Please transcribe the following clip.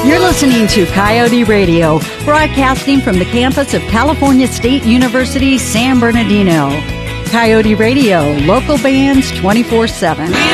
You're listening to Coyote Radio, broadcasting from the campus of California State University, San Bernardino. Coyote Radio, local bands 24/7.